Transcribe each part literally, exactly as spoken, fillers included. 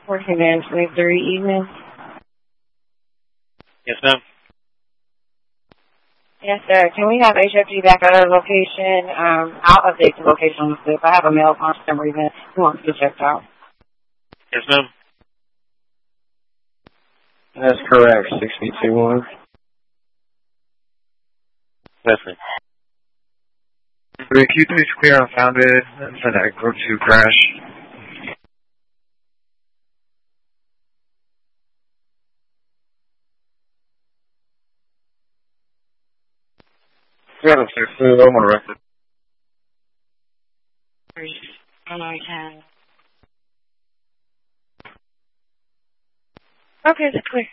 fourteen and twenty-three evening. Yes, ma'am. Yes, sir. Can we have H F G back at our location? Um, I'll update the location on the slip. I have a mail on some reason who wants to check out. Yes, ma'am. That's correct. sixty-two one. That's it. three Q three is clear on Founded. Send that group to crash. seven six two, I'm on record. On I can. Okay, that's clear.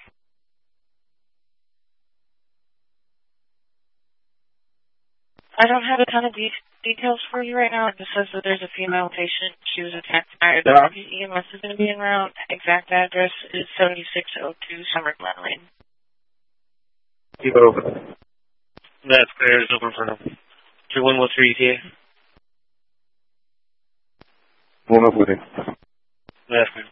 I don't have a ton of de details for you right now. It just says that there's a female patient. She was attacked by the E M S is going to be en route. Exact address is seventy-six oh two Summer Glen Lane. Keep it open. That's clear. It's open for now. two one one three E T A. One up with it. That's clear.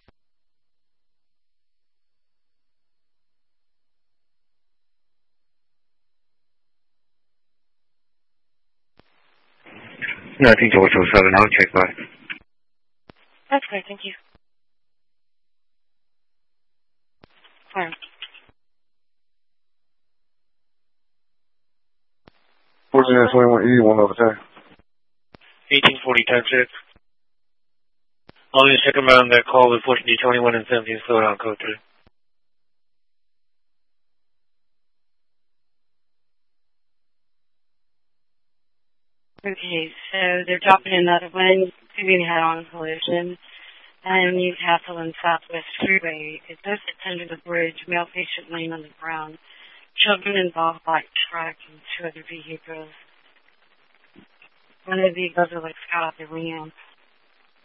nineteen oh seven, I'll check back. That's great, thank you. Fine. fourteen twenty-one E, one over ten. eighteen forty, time check. I'll just check them out on that call with fourteen D twenty-one and seventeen slowdown code three. Okay, so they're dropping another one, doing head-on collision, and New Castle and Southwest Freeway. It does under the bridge, male patient laying on the ground, children involved, black truck, and two other vehicles. One of the vehicles looks out of the ramp.